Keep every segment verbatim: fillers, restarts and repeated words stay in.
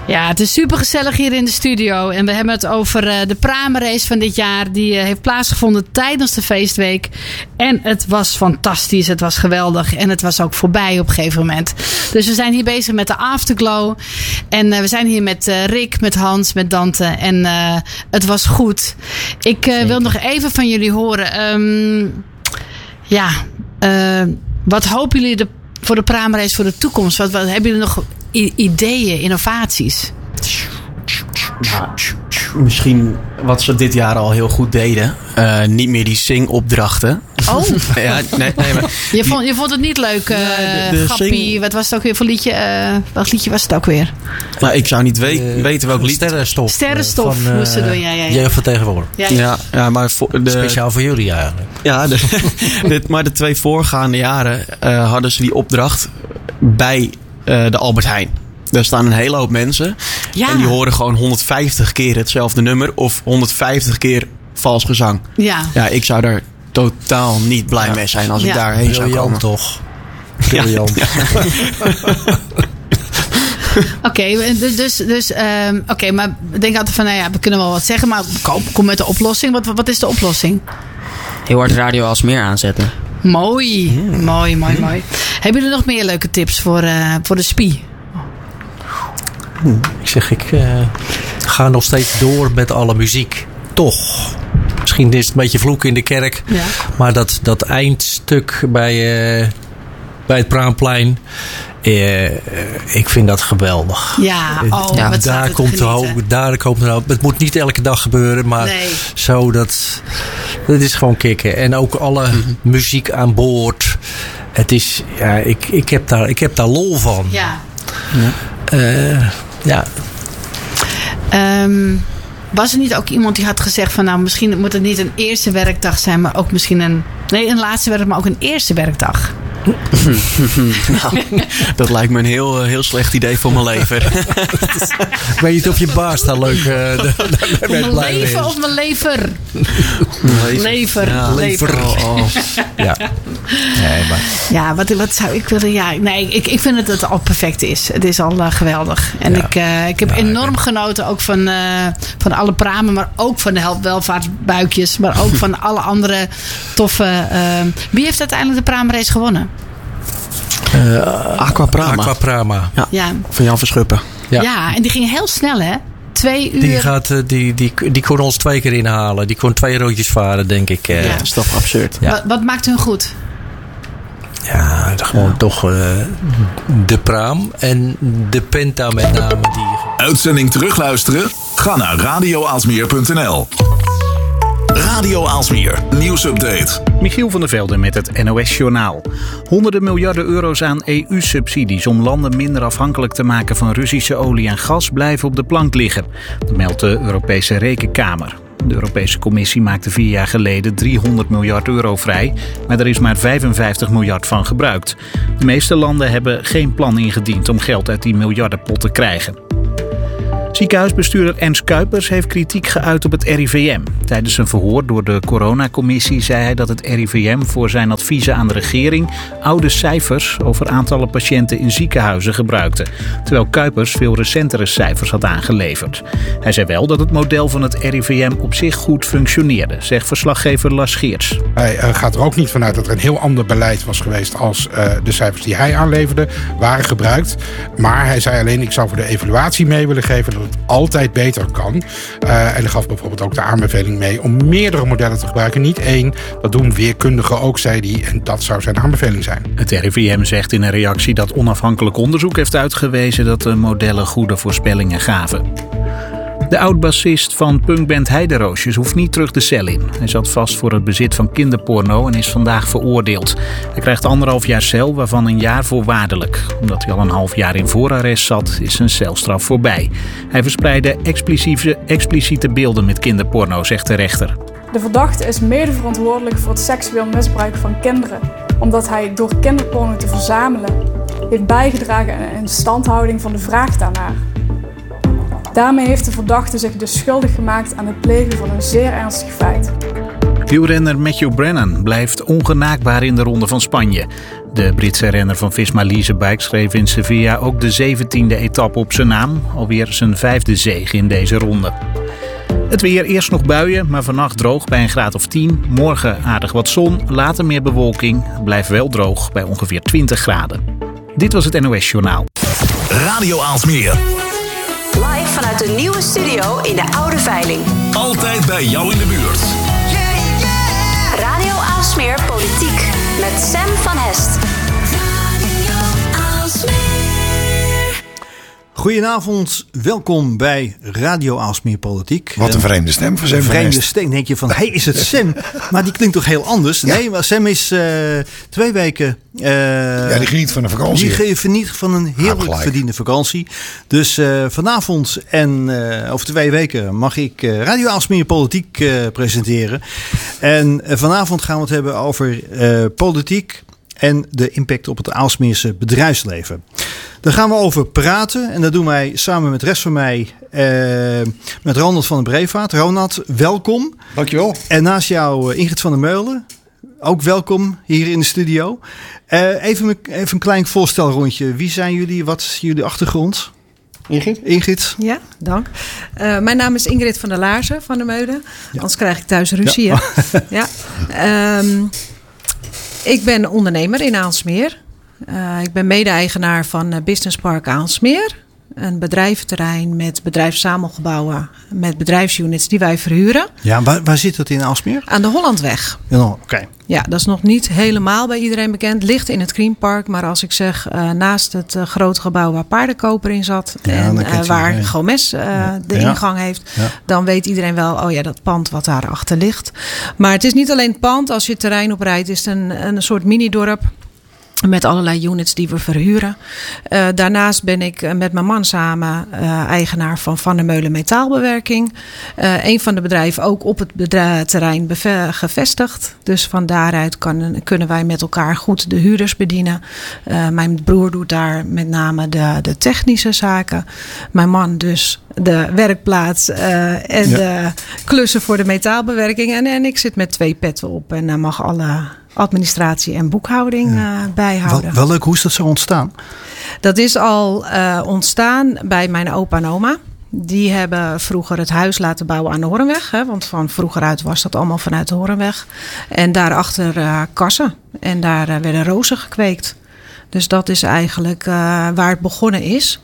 Ja, het is super gezellig hier in de studio. En we hebben het over uh, de Pramenrace van dit jaar. Die uh, heeft plaatsgevonden tijdens de feestweek. En het was fantastisch. Het was geweldig. En het was ook voorbij op een gegeven moment. Dus we zijn hier bezig met de Afterglow. En uh, we zijn hier met uh, Rick, met Hans, met Dante. En uh, het was goed. Ik uh, wil nog even van jullie horen. Um, ja, uh, wat hopen jullie de, voor de Pramenrace voor de toekomst? Wat, wat hebben jullie nog... I- ideeën, innovaties? Ja, misschien wat ze dit jaar al heel goed deden. Uh, niet meer die zingopdrachten. Oh. ja, nee, nee, maar je, vond, je vond het niet leuk, uh, nee, de, de Gappie. zing... Wat was het ook weer voor liedje? Uh, welk liedje was het ook weer? Nou, ik zou niet we- uh, weten welk lied. Sterrenstof. Sterrenstof van, uh, moesten doen, ja, ja, ja. Jeugd van tegenwoordig. Ja, ja. ja, ja maar voor de, speciaal voor jullie eigenlijk. Ja, de, de, maar de twee voorgaande jaren uh, hadden ze die opdracht bij uh, de Albert Heijn. Daar staan een hele hoop mensen. Ja. En die horen gewoon honderdvijftig keer hetzelfde nummer. Of honderdvijftig keer vals gezang. Ja. Ja, ik zou daar totaal niet blij ja. mee zijn als ja. ik daarheen zou komen. Toch? Briljant. Ja. Oké, okay, dus, dus um, oké, okay, maar ik denk altijd van, nou ja, we kunnen wel wat zeggen, maar kom, kom met de oplossing. Wat, wat is de oplossing? Heel hard Radio Aalsmeer aanzetten. Mooi, mm. mooi, mooi, mm. mooi. Hebben jullie nog meer leuke tips voor, uh, voor de Spie? Ik zeg, ik uh, ga nog steeds door met alle muziek. Toch. Misschien is het een beetje vloeken in de kerk. Ja. Maar dat, dat eindstuk bij, uh, bij het Praamplein. Uh, ik vind dat geweldig. Ja, oh, ja, wat daar komt de hoop, daar komt de hoop. Het moet niet elke dag gebeuren, maar nee. zo dat. Dat is gewoon kicken. En ook alle mm-hmm. muziek aan boord. Het is, ja, ik, ik, heb daar, ik heb daar lol van. Ja. ja. Uh, Ja. Um, was er niet ook iemand die had gezegd van nou misschien moet het niet een eerste werkdag zijn, maar ook misschien een nee een laatste werkdag, maar ook een eerste werkdag? Nou, dat lijkt me een heel, heel slecht idee voor mijn lever. Ik weet niet of je baas daar leuk uh, mijn leven of mijn lever? Lever. Lever. Ja, lever. Oh, oh. Ja. Nee, maar. Ja, wat, wat zou ik willen? Ja, nee, ik, ik vind dat het al perfect is. Het is al uh, geweldig. En ja. ik, uh, ik heb ja, enorm ja. genoten ook van, uh, van alle pramen, maar ook van de helpwelvaartsbuikjes, maar ook van alle andere toffe. Uh, wie heeft uiteindelijk de Pramenrace gewonnen? Uh, Aquaprama. Aquaprama. Ja, ja. Van Jan Verschuppen. Ja. ja, en die ging heel snel, hè? Twee uur. Die, gaat, die, die, die kon ons twee keer inhalen. Die kon twee rondjes varen, denk ik. Ja. Dat is toch absurd. Ja. Wat, wat maakt hun goed? Ja, gewoon ja. toch uh, de praam en de penta met name. Die... Uitzending terugluisteren? Ga naar radio aalsmeer punt n l. Radio Aalsmeer, nieuwsupdate. Michiel van der Velde met het N O S-journaal. Honderden miljarden euro's aan E U-subsidies om landen minder afhankelijk te maken van Russische olie en gas blijven op de plank liggen. Dat meldt de Europese Rekenkamer. De Europese Commissie maakte vier jaar geleden driehonderd miljard euro vrij, maar er is maar vijfenvijftig miljard van gebruikt. De meeste landen hebben geen plan ingediend om geld uit die miljardenpot te krijgen. Ziekenhuisbestuurder Ernst Kuipers heeft kritiek geuit op het R I V M. Tijdens een verhoor door de coronacommissie zei hij dat het R I V M voor zijn adviezen aan de regering oude cijfers over aantallen patiënten in ziekenhuizen gebruikte, terwijl Kuipers veel recentere cijfers had aangeleverd. Hij zei wel dat het model van het R I V M op zich goed functioneerde, zegt verslaggever Lars Geerts. Hij uh, gaat er ook niet vanuit dat er een heel ander beleid was geweest als uh, de cijfers die hij aanleverde waren gebruikt. Maar hij zei alleen, ik zou voor de evaluatie mee willen geven dat het altijd beter kan. Uh, en hij gaf bijvoorbeeld ook de aanbeveling mee om meerdere modellen te gebruiken. Niet één, dat doen weerkundigen ook, zei hij. En dat zou zijn aanbeveling zijn. Het R I V M zegt in een reactie dat onafhankelijk onderzoek heeft uitgewezen dat de modellen goede voorspellingen gaven. De oud-bassist van punkband Heideroosjes hoeft niet terug de cel in. Hij zat vast voor het bezit van kinderporno en is vandaag veroordeeld. Hij krijgt anderhalf jaar cel, waarvan een jaar voorwaardelijk. Omdat hij al een half jaar in voorarrest zat, is zijn celstraf voorbij. Hij verspreidde expliciete, expliciete beelden met kinderporno, zegt de rechter. De verdachte is mede verantwoordelijk voor het seksueel misbruik van kinderen, omdat hij door kinderporno te verzamelen heeft bijgedragen aan een instandhouding van de vraag daarnaar. Daarmee heeft de verdachte zich dus schuldig gemaakt aan het plegen van een zeer ernstig feit. Wielrenner Matthew Brennan blijft ongenaakbaar in de Ronde van Spanje. De Britse renner van Visma Lease Bike schreef in Sevilla ook de zeventiende etappe op zijn naam. Alweer zijn vijfde zege in deze ronde. Het weer, eerst nog buien, maar vannacht droog bij een graad of tien. Morgen aardig wat zon, later meer bewolking. Het blijft wel droog bij ongeveer twintig graden. Dit was het N O S Journaal. Radio Aalsmeer. Live vanuit de nieuwe studio in de Oude Veiling. Altijd bij jou in de buurt. Yeah, yeah. Radio Aalsmeer Politiek met Sam van Hest. Radio Aalsmeer. Goedenavond, welkom bij Radio Aalsmeer Politiek. Wat een vreemde stem voor Sam. Een van vreemde Hest. stem, denk je van, hé, hey, is het Sam? Maar die klinkt toch heel anders? Ja. Nee, maar Sam is uh, twee weken... Uh, ja, die geniet van een vakantie. Die geniet van een heerlijk verdiende vakantie. Dus uh, vanavond en uh, over twee weken mag ik uh, Radio Aalsmeer Politiek uh, presenteren. En uh, vanavond gaan we het hebben over uh, politiek en de impact op het Aalsmeerse bedrijfsleven. Daar gaan we over praten. En dat doen wij samen met de rest van mij. Uh, met Ronald van den Brevaart. Ronald, welkom. Dankjewel. En naast jou uh, Ingrid van der Meulen. Ook welkom hier in de studio. Uh, even, even een klein voorstelrondje. Wie zijn jullie? Wat is jullie achtergrond? Ingrid? Ingrid. Ja, dank. Uh, mijn naam is Ingrid van der Laarzen van der Meulen. Ja. Anders krijg ik thuis ruzie. Ja. ja. Um, ik ben ondernemer in Aalsmeer. Uh, ik ben mede-eigenaar van uh, Business Park Aalsmeer. Een bedrijventerrein met bedrijfszamelgebouwen, met bedrijfsunits die wij verhuren. Ja, waar, waar zit het in Aalsmeer? Aan de Hollandweg. Ja, oké. Okay. Ja, dat is nog niet helemaal bij iedereen bekend. Ligt in het Greenpark, maar als ik zeg uh, naast het uh, grote gebouw waar Paardenkoper in zat. Ja, en uh, waar Gomes uh, ja. de ja. ingang heeft. Ja. Dan weet iedereen wel, oh ja, dat pand wat daarachter ligt. Maar het is niet alleen het pand. Als je het terrein oprijdt, is het een, een soort minidorp. Met allerlei units die we verhuren. Uh, daarnaast ben ik uh, met mijn man samen uh, eigenaar van Van der Meulen Metaalbewerking. Uh, een van de bedrijven ook op het bedrijf, terrein beve- gevestigd. Dus van daaruit kan, kunnen wij met elkaar goed de huurders bedienen. Uh, mijn broer doet daar met name de, de technische zaken. Mijn man dus de werkplaats uh, en ja. de klussen voor de metaalbewerking. En, en ik zit met twee petten op en uh, mag alle administratie en boekhouding ja. uh, bijhouden. Wel, wel leuk, hoe is dat zo ontstaan? Dat is al uh, ontstaan bij mijn opa en oma. Die hebben vroeger het huis laten bouwen aan de Horenweg. Hè, want van vroeger uit was dat allemaal vanuit de Horenweg. En daarachter uh, kassen. En daar uh, werden rozen gekweekt. Dus dat is eigenlijk uh, waar het begonnen is.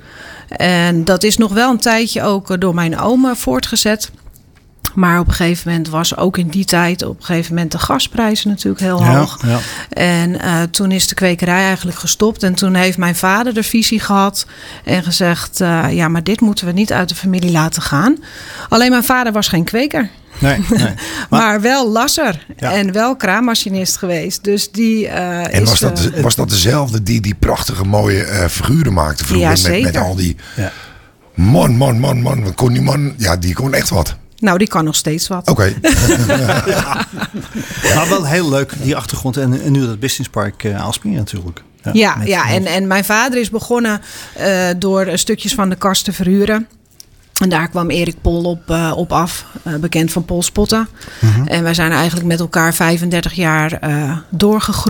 En dat is nog wel een tijdje ook uh, door mijn oma voortgezet. Maar op een gegeven moment was ook in die tijd op een gegeven moment de gasprijzen natuurlijk heel ja, hoog. Ja. En uh, toen is de kwekerij eigenlijk gestopt. En toen heeft mijn vader de visie gehad en gezegd, uh, ja, maar dit moeten we niet uit de familie laten gaan. Alleen mijn vader was geen kweker. Nee, nee. Maar, maar wel lasser ja. en wel kraammachinist geweest. Dus die, uh, en is, was dat, uh, was dat dezelfde die die prachtige mooie uh, figuren maakte vroeger? Ja, zeker. Met, met al die ja. man, man, man, man. Kon die man, ja, die kon echt wat. Nou, die kan nog steeds wat. Oké. Okay. ja. Maar wel heel leuk, die achtergrond. En, en nu dat Business Park uh, Aalsmeer natuurlijk. Ja, ja, ja en, en mijn vader is begonnen uh, door stukjes van de kast te verhuren. En daar kwam Erik Pol op, uh, op af, uh, bekend van Pol Spotten. Mm-hmm. En wij zijn eigenlijk met elkaar vijfendertig jaar uh, doorgegroeid.